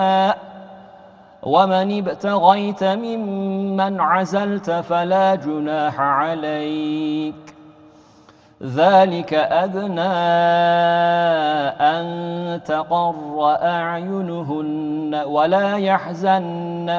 ومن ابتغيت ممن عزلت فلا جناح عليك ذلك أدنى أن تقر أعينهن ولا يحزن